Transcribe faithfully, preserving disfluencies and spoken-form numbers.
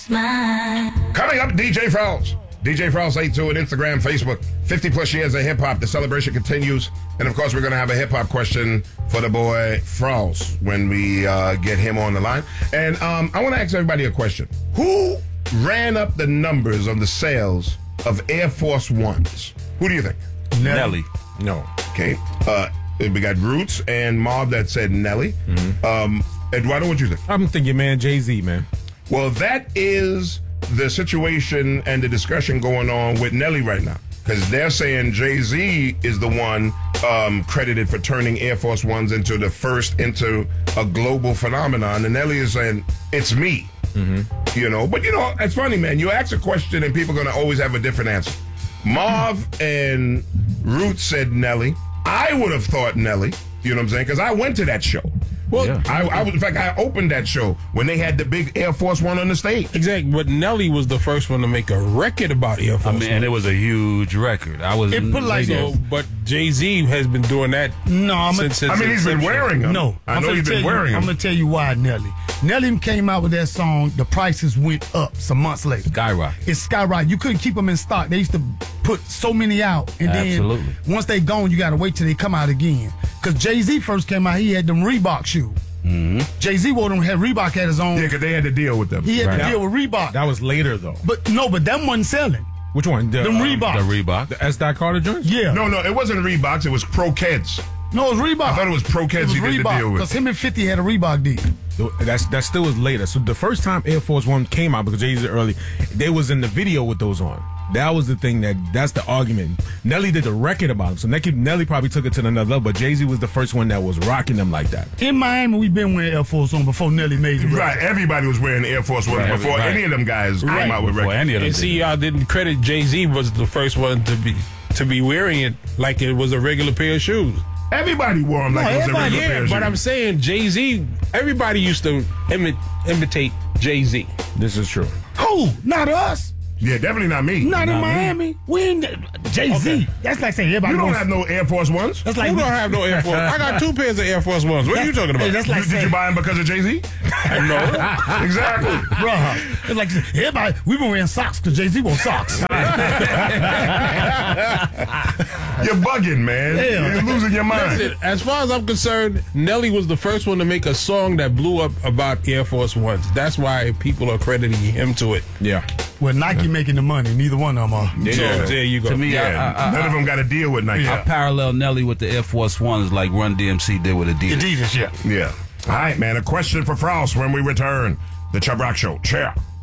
Smile. Coming up, D J Frost. D J Frost eight two on Instagram, Facebook. fifty plus years of hip hop. The celebration continues. And of course, we're going to have a hip hop question for the boy Frost when we uh, get him on the line. And um, I want to ask everybody a question. Who ran up the numbers of the sales of Air Force Ones? Who do you think? Nelly. No. Okay. Uh, we got Roots and Mob that said Nelly. Mm-hmm. Um, Eduardo, what do you think? I'm thinking, man, Jay-Z, man. Well, that is the situation and the discussion going on with Nelly right now. Because they're saying Jay-Z is the one um, credited for turning Air Force Ones into the first into a global phenomenon. And Nelly is saying, it's me. Mm-hmm. You know, but you know, it's funny, man. You ask a question and people are going to always have a different answer. Marv and Roots said Nelly. I would have thought Nelly. You know what I'm saying? Because I went to that show. Well, yeah. I, I was, in fact, I opened that show when they had the big Air Force One on the stage. Exactly, but Nelly was the first one to make a record about Air Force I mean, One. and it was a huge record. I was. It put like so, but Jay-Z has been doing that. No, I'm since a, I mean, he's been wearing them. No, I I'm know he's been you, wearing them. I'm gonna tell you why, Nelly. Nelly came out with that song. The prices went up some months later. Skyrocket. It's skyrocket. You couldn't keep them in stock. They used to put so many out, and Absolutely. then once they gone, you got to wait till they come out again. Because Jay-Z first came out, he had them Reebok shoes. Mm-hmm. Jay-Z wore them, had Reebok at his own. Yeah, because they had to deal with them. He had Right. to deal with Reebok. That was later, though. But no, but them wasn't selling. Which one? The, Them um, Reebok. The Reebok. The S. Dot Carter joints? Yeah. No, no, it wasn't Reeboks. It was Pro Kids. No, it was Reebok. I thought it was Pro Kids he did the deal with. Because him and fifty had a Reebok deal. That's that still was later. So the first time Air Force One came out, because Jay-Z early, they was in the video with those on. That was the thing that that's the argument. Nelly did the record about them, so Nelly, Nelly probably took it to another level. But Jay-Z was the first one that was rocking them like that. In Miami, we've been wearing Air Force One before Nelly made the record. Right, everybody was wearing Air Force One Right, before right. any of them guys Right. came out with Before records. any of them And did. see, y'all didn't credit Jay-Z was the first one to be to be wearing it like it was a regular pair of shoes. Everybody wore them like No, it was a everybody, regular pair yeah, of but shoes. I'm saying Jay-Z, everybody used to imi- imitate Jay-Z. This is true. Who? Not us. Yeah, definitely not me. Not in Not me. Miami. We ain't Jay-Z. Okay. That's like saying everybody You don't wants- have no Air Force Ones? That's like Who don't have no Air Force? I got two pairs of Air Force Ones. What are you talking about? Hey, that's like You- did saying, you buy them because of Jay-Z? no. Exactly. bruh. It's like everybody. We've been wearing socks because Jay-Z wore socks. You're bugging, man. Yeah. You're losing your mind. Listen, as far as I'm concerned, Nelly was the first one to make a song that blew up about Air Force Ones. That's why people are crediting him to it. Yeah. Well, Nike making the money. Neither one of them are. So there you go. To me, Yeah, I, I, none I, of them got to deal with Nike. I parallel Nelly with the Air Force Ones like Run D M C did with Adidas. Adidas, yeah. Yeah. All right, man. A question for Frost when we return. The Chubb Rock Show. Chair.